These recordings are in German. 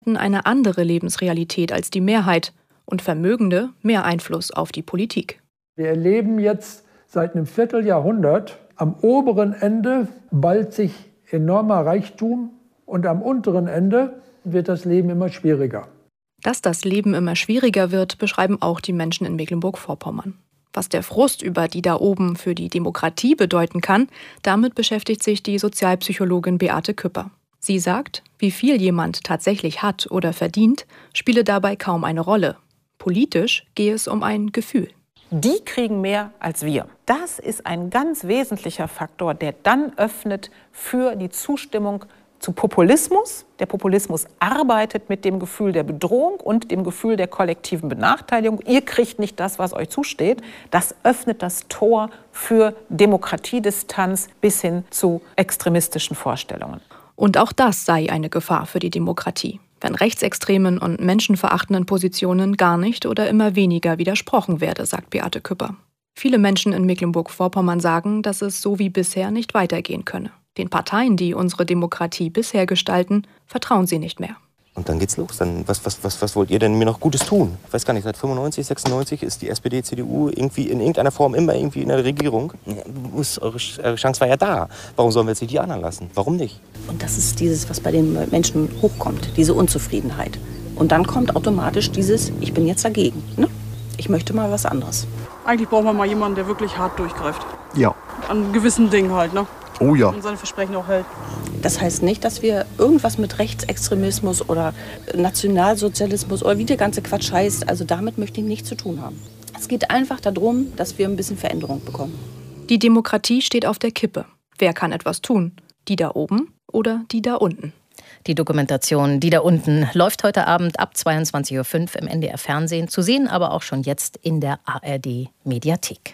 eine andere Lebensrealität als die Mehrheit und Vermögende mehr Einfluss auf die Politik. Wir erleben jetzt seit einem Vierteljahrhundert am oberen Ende ballt sich enormer Reichtum und am unteren Ende wird das Leben immer schwieriger. Dass das Leben immer schwieriger wird, beschreiben auch die Menschen in Mecklenburg-Vorpommern. Was der Frust über die da oben für die Demokratie bedeuten kann, damit beschäftigt sich die Sozialpsychologin Beate Küpper. Sie sagt, wie viel jemand tatsächlich hat oder verdient, spiele dabei kaum eine Rolle. Politisch gehe es um ein Gefühl. Die kriegen mehr als wir. Das ist ein ganz wesentlicher Faktor, der dann öffnet für die Zustimmung zu Populismus. Der Populismus arbeitet mit dem Gefühl der Bedrohung und dem Gefühl der kollektiven Benachteiligung. Ihr kriegt nicht das, was euch zusteht. Das öffnet das Tor für Demokratiedistanz bis hin zu extremistischen Vorstellungen. Und auch das sei eine Gefahr für die Demokratie, wenn rechtsextremen und menschenverachtenden Positionen gar nicht oder immer weniger widersprochen werde, sagt Beate Küpper. Viele Menschen in Mecklenburg-Vorpommern sagen, dass es so wie bisher nicht weitergehen könne. Den Parteien, die unsere Demokratie bisher gestalten, vertrauen sie nicht mehr. Und dann geht's los. Dann, was wollt ihr denn mir noch Gutes tun? Ich weiß gar nicht, seit 95, 96 ist die SPD, CDU irgendwie in irgendeiner Form immer irgendwie in der Regierung. Eure Chance war ja da. Warum sollen wir jetzt nicht die anderen lassen? Warum nicht? Und das ist dieses, was bei den Menschen hochkommt, diese Unzufriedenheit. Und dann kommt automatisch dieses, ich bin jetzt dagegen. Ne? Ich möchte mal was anderes. Eigentlich braucht man mal jemanden, der wirklich hart durchgreift. Ja. An gewissen Dingen halt, ne? Oh ja. Und seine Versprechen auch hält. Das heißt nicht, dass wir irgendwas mit Rechtsextremismus oder Nationalsozialismus oder wie der ganze Quatsch heißt, also damit möchte ich nichts zu tun haben. Es geht einfach darum, dass wir ein bisschen Veränderung bekommen. Die Demokratie steht auf der Kippe. Wer kann etwas tun? Die da oben oder die da unten? Die Dokumentation Die da unten läuft heute Abend ab 22:05 Uhr im NDR Fernsehen, zu sehen aber auch schon jetzt in der ARD Mediathek.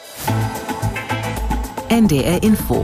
NDR Info.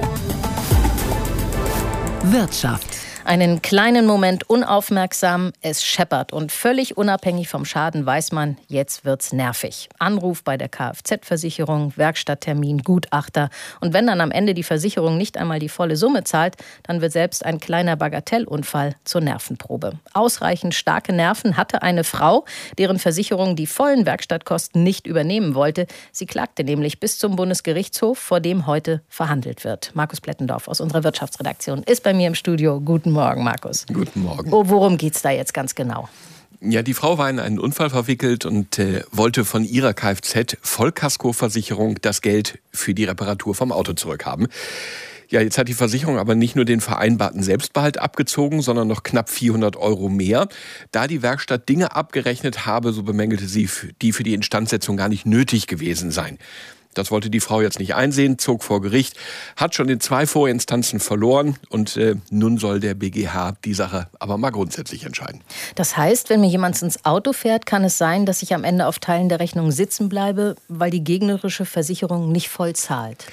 Wirtschaft. Einen kleinen Moment unaufmerksam, es scheppert und völlig unabhängig vom Schaden weiß man, jetzt wird's nervig. Anruf bei der Kfz-Versicherung, Werkstatttermin, Gutachter. Und wenn dann am Ende die Versicherung nicht einmal die volle Summe zahlt, dann wird selbst ein kleiner Bagatellunfall zur Nervenprobe. Ausreichend starke Nerven hatte eine Frau, deren Versicherung die vollen Werkstattkosten nicht übernehmen wollte. Sie klagte nämlich bis zum Bundesgerichtshof, vor dem heute verhandelt wird. Markus Plettendorf aus unserer Wirtschaftsredaktion ist bei mir im Studio. Guten Morgen, Markus. Guten Morgen. Oh, worum geht's da jetzt ganz genau? Ja, die Frau war in einen Unfall verwickelt und wollte von ihrer Kfz-Vollkaskoversicherung das Geld für die Reparatur vom Auto zurückhaben. Ja, jetzt hat die Versicherung aber nicht nur den vereinbarten Selbstbehalt abgezogen, sondern noch knapp 400 € mehr. Da die Werkstatt Dinge abgerechnet habe, so bemängelte sie, die für die Instandsetzung gar nicht nötig gewesen seien. Das wollte die Frau jetzt nicht einsehen, zog vor Gericht, hat schon in 2 Vorinstanzen verloren und nun soll der BGH die Sache aber mal grundsätzlich entscheiden. Das heißt, wenn mir jemand ins Auto fährt, kann es sein, dass ich am Ende auf Teilen der Rechnung sitzen bleibe, weil die gegnerische Versicherung nicht voll zahlt?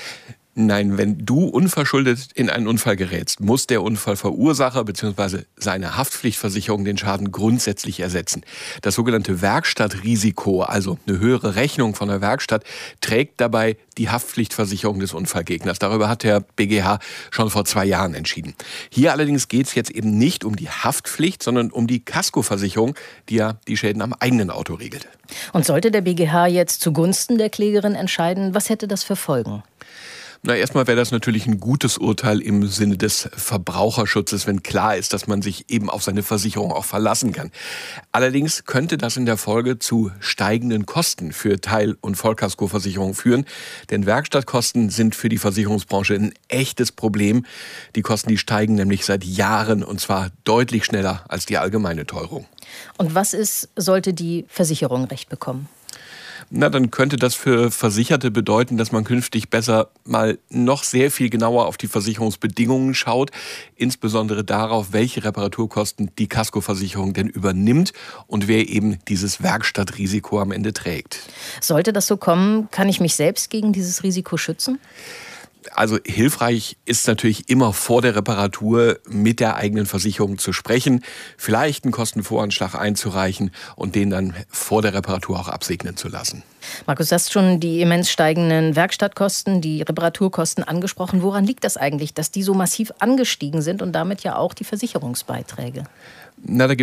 Nein, wenn du unverschuldet in einen Unfall gerätst, muss der Unfallverursacher bzw. seine Haftpflichtversicherung den Schaden grundsätzlich ersetzen. Das sogenannte Werkstattrisiko, also eine höhere Rechnung von der Werkstatt, trägt dabei die Haftpflichtversicherung des Unfallgegners. Darüber hat der BGH schon vor 2 Jahren entschieden. Hier allerdings geht es jetzt eben nicht um die Haftpflicht, sondern um die Kaskoversicherung, die ja die Schäden am eigenen Auto regelt. Und sollte der BGH jetzt zugunsten der Klägerin entscheiden, was hätte das für Folgen? Na, erstmal wäre das natürlich ein gutes Urteil im Sinne des Verbraucherschutzes, wenn klar ist, dass man sich eben auf seine Versicherung auch verlassen kann. Allerdings könnte das in der Folge zu steigenden Kosten für Teil- und Vollkaskoversicherungen führen. Denn Werkstattkosten sind für die Versicherungsbranche ein echtes Problem. Die Kosten, die steigen nämlich seit Jahren und zwar deutlich schneller als die allgemeine Teuerung. Und was ist, sollte die Versicherung Recht bekommen? Na, dann könnte das für Versicherte bedeuten, dass man künftig besser mal noch sehr viel genauer auf die Versicherungsbedingungen schaut, insbesondere darauf, welche Reparaturkosten die Kaskoversicherung denn übernimmt und wer eben dieses Werkstattrisiko am Ende trägt. Sollte das so kommen, kann ich mich selbst gegen dieses Risiko schützen? Also hilfreich ist natürlich immer vor der Reparatur mit der eigenen Versicherung zu sprechen, vielleicht einen Kostenvoranschlag einzureichen und den dann vor der Reparatur auch absegnen zu lassen. Markus, du hast schon die immens steigenden Werkstattkosten, die Reparaturkosten angesprochen. Woran liegt das eigentlich, dass die so massiv angestiegen sind und damit ja auch die Versicherungsbeiträge? Na, da